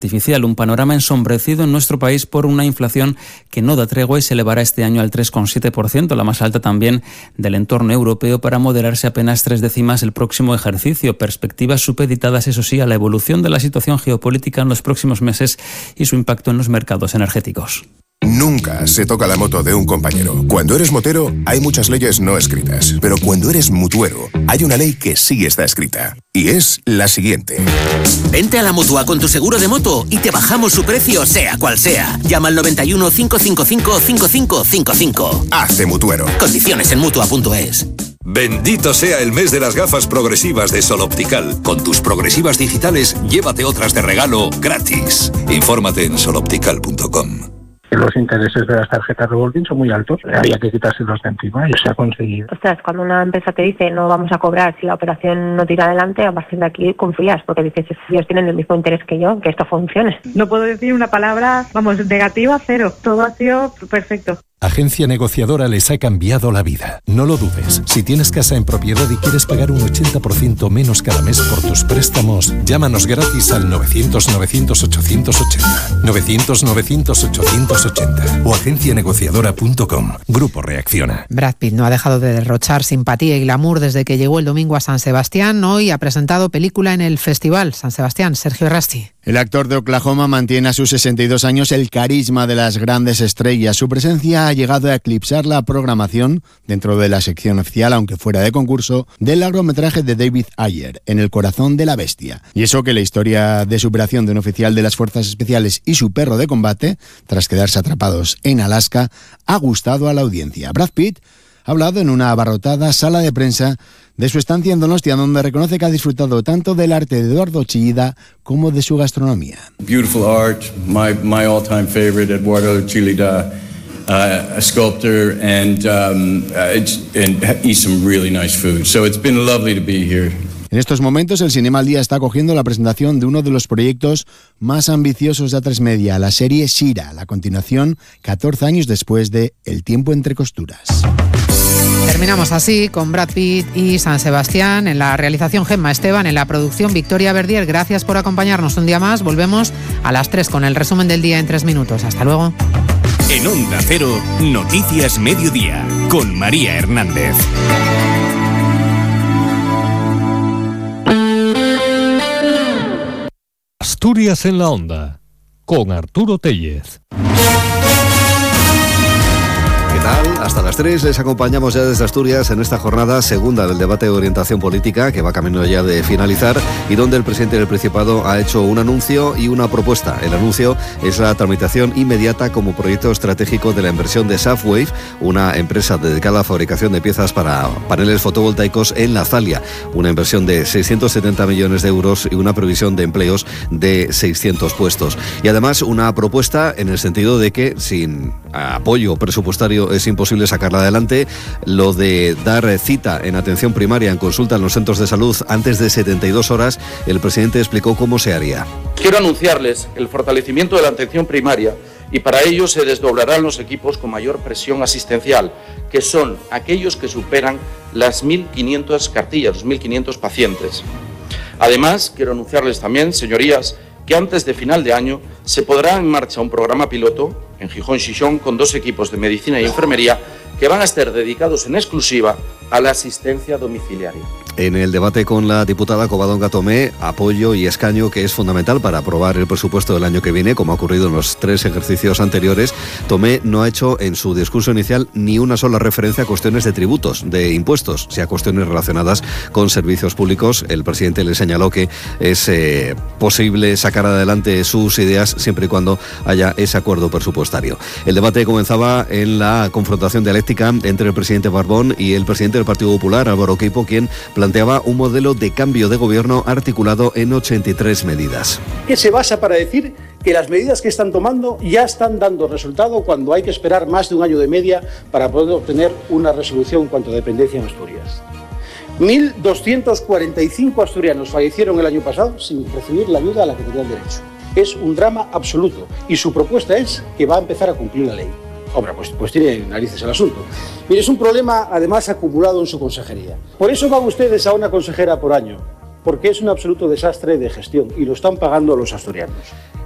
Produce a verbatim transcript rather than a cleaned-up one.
artificial, un panorama ensombrecido en nuestro país por una inflación que no da tregua y se elevará este año al tres coma siete por ciento, la más alta también del entorno europeo, para moderarse apenas tres décimas el próximo ejercicio. Perspectivas supeditadas, eso sí, a la evolución de la situación geopolítica en los próximos meses y su impacto en los mercados energéticos. Nunca se toca la moto de un compañero. Cuando eres motero, hay muchas leyes no escritas. Pero cuando eres mutuero, hay una ley que sí está escrita. Y es la siguiente. Vente a la Mutua con tu seguro de moto y te bajamos su precio, sea cual sea. Llama al noventa y uno, cinco cinco cinco, cinco cinco cinco cinco. Hace mutuero. Condiciones en mutua punto es. Bendito sea el mes de las gafas progresivas de Sol Optical. Con tus progresivas digitales, llévate otras de regalo gratis. Infórmate en sol optical punto com. Los intereses de las tarjetas revolving son muy altos, había que quitárselos de encima y se ha conseguido. Ostras, cuando una empresa te dice no vamos a cobrar si la operación no tira adelante, a partir de aquí confías, porque dices, ellos tienen el mismo interés que yo, que esto funcione. No puedo decir una palabra, vamos, negativa, cero. Todo ha sido perfecto. Agencia Negociadora les ha cambiado la vida. No lo dudes. Si tienes casa en propiedad y quieres pagar un ochenta por ciento menos cada mes por tus préstamos, llámanos gratis al novecientos, novecientos, ochocientos ochenta. novecientos, novecientos, ochocientos ochenta o agencia negociadora punto com. Grupo Reacciona. Brad Pitt no ha dejado de derrochar simpatía y glamour desde que llegó el domingo a San Sebastián. Hoy ha presentado película en el Festival San Sebastián. Sergio Rasti. El actor de Oklahoma mantiene a sus sesenta y dos años el carisma de las grandes estrellas. Su presencia ha llegado a eclipsar la programación dentro de la sección oficial, aunque fuera de concurso, del largometraje de David Ayer, En el corazón de la bestia. Y eso que la historia de superación de un oficial de las Fuerzas Especiales y su perro de combate, tras quedarse atrapados en Alaska, ha gustado a la audiencia. Brad Pitt ha hablado en una abarrotada sala de prensa de su estancia en Donostia, donde reconoce que ha disfrutado tanto del arte de Eduardo Chillida como de su gastronomía. Beautiful art, my, my all-time favorite, Eduardo Chillida, uh, a sculptor, and, um, uh, it's, and eat some really nice food. So it's been lovely to be here. En estos momentos, el Cinema al Día está acogiendo la presentación de uno de los proyectos más ambiciosos de A tres Media, la serie Shira, la continuación catorce años después de El tiempo entre costuras. Terminamos así con Brad Pitt y San Sebastián. En la realización Gemma Esteban, en la producción Victoria Verdier. Gracias por acompañarnos un día más. Volvemos a las tres con el resumen del día en tres minutos. Hasta luego. En Onda Cero, Noticias Mediodía, con María Hernández. Asturias en la Onda, con Arturo Tellez. ¿Qué tal? Hasta las tres les acompañamos ya desde Asturias en esta jornada segunda del debate de orientación política que va camino ya de finalizar y donde el presidente del Principado ha hecho un anuncio y una propuesta. El anuncio es la tramitación inmediata como proyecto estratégico de la inversión de Safwave, una empresa dedicada a fabricación de piezas para paneles fotovoltaicos en La Zalia, una inversión de seiscientos setenta millones de euros y una previsión de empleos de seiscientos puestos. Y además una propuesta en el sentido de que sin apoyo presupuestario es imposible sacarla adelante. Lo de dar cita en atención primaria en consulta en los centros de salud antes de setenta y dos horas, el presidente explicó cómo se haría. Quiero anunciarles el fortalecimiento de la atención primaria y para ello se desdoblarán los equipos con mayor presión asistencial, que son aquellos que superan las mil quinientas cartillas, los mil quinientos pacientes. Además, quiero anunciarles también, señorías, que antes de final de año se pondrá en marcha un programa piloto en Gijón-Xixón con dos equipos de medicina y enfermería que van a estar dedicados en exclusiva a la asistencia domiciliaria. En el debate con la diputada Covadonga Tomé, apoyo y escaño que es fundamental para aprobar el presupuesto del año que viene, como ha ocurrido en los tres ejercicios anteriores. Tomé no ha hecho en su discurso inicial ni una sola referencia a cuestiones de tributos, de impuestos, si a cuestiones relacionadas con servicios públicos. El presidente le señaló que es eh, posible sacar adelante sus ideas siempre y cuando haya ese acuerdo presupuestario. El debate comenzaba en la confrontación dialéctica entre el presidente Barbón y el presidente del Partido Popular, Álvaro Queipo, quien planteaba un modelo de cambio de gobierno articulado en ochenta y tres medidas. ¿Qué se basa para decir que las medidas que están tomando ya están dando resultado cuando hay que esperar más de un año de media para poder obtener una resolución en cuanto a dependencia en Asturias? mil doscientos cuarenta y cinco asturianos fallecieron el año pasado sin recibir la ayuda a la que tenían derecho. Es un drama absoluto y su propuesta es que va a empezar a cumplir la ley. Hombre, pues, pues tiene narices el asunto. Mire, es un problema además acumulado en su consejería. Por eso van ustedes a una consejera por año, porque es un absoluto desastre de gestión y lo están pagando los asturianos.